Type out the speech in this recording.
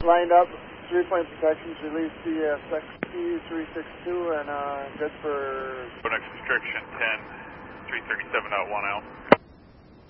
Lined up, 3-point protections, release the XT362 and good for... Bonus restriction 10, 337.1 out.